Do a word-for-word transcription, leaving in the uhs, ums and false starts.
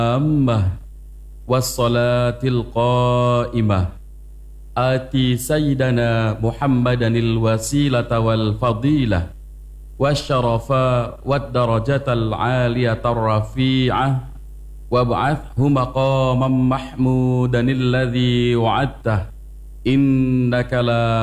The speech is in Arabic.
التامة والصلاة القائمة آتي سيدنا محمدا الوسيلة والفضيلة والشرف والدرجة العالية الرفيعة وابعثه مقاما محمودا الذي وعدته إنك لا